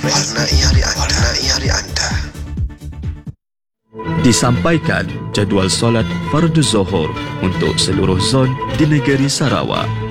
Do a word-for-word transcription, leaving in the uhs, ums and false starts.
Warnai hari anda. Warnai hari anda. Disampaikan jadual solat fardu zuhur untuk seluruh zon di negeri Sarawak.